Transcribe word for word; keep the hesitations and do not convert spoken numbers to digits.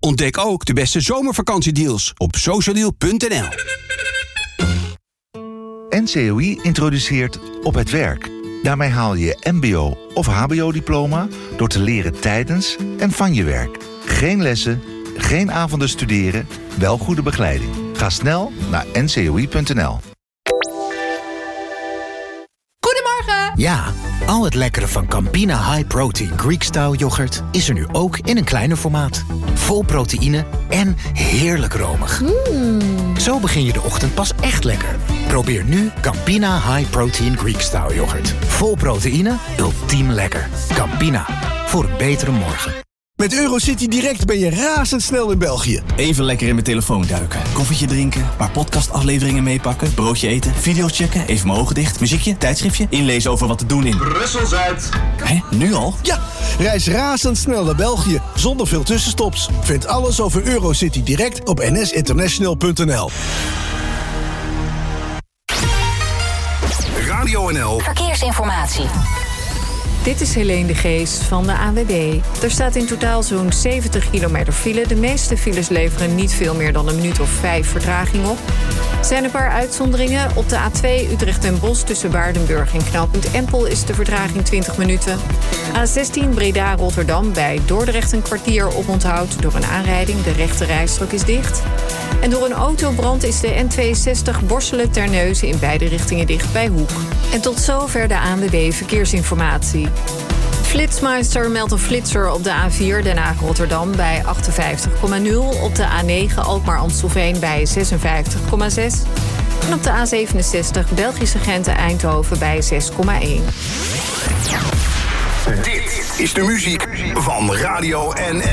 Ontdek ook de beste zomervakantiedeals op socialdeal punt n l. N C O I introduceert Op het Werk. Daarmee haal je je mbo- of hbo-diploma door te leren tijdens en van je werk. Geen lessen, geen avonden studeren, wel goede begeleiding. Ga snel naar n c o i punt n l. Goedemorgen! Ja, al het lekkere van Campina High Protein Greek Style yoghurt is er nu ook in een kleiner formaat. Vol proteïne en heerlijk romig. Mm. Zo begin je de ochtend pas echt lekker. Probeer nu Campina High Protein Greek Style yoghurt. Vol proteïne, ultiem lekker. Campina, voor een betere morgen. Met Eurocity Direct ben je razendsnel in België. Even lekker in mijn telefoon duiken. Koffietje drinken, paar podcastafleveringen meepakken, broodje eten, video's checken, even mijn ogen dicht, muziekje, tijdschriftje, inlezen over wat te doen in Brussel-Zuid. Hé, nu al? Ja, reis razendsnel naar België, zonder veel tussenstops. Vind alles over Eurocity Direct op n s international punt n l. Radio N L. Verkeersinformatie. Dit is Helene de Geest van de A W B. Er staat in totaal zo'n zeventig kilometer file. De meeste files leveren niet veel meer dan een minuut of vijf vertraging op. Er zijn een paar uitzonderingen. Op de A twee Utrecht en Bosch tussen Waardenburg en knooppunt Empel is de vertraging twintig minuten. A zestien Breda-Rotterdam bij Dordrecht een kwartier oponthoud door een aanrijding. De rechte rijstrook is dicht. En door een autobrand is de N tweeënzestig Borselen-Terneuzen in beide richtingen dicht bij Hoek. En tot zover de A N W B Verkeersinformatie. Flitsmeister meldt een flitser op de A vier Den Haag-Rotterdam bij achtenvijftig komma nul. Op de A negen Alkmaar-Amstelveen bij zesenvijftig komma zes. En op de A zevenenzestig Belgische Genten-Eindhoven bij zes komma één. Dit is de muziek van Radio N L.